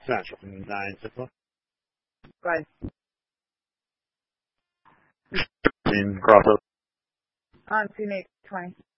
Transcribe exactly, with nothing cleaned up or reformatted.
Central. nine Central. Bye. In Crossroads. On scene eight twenty.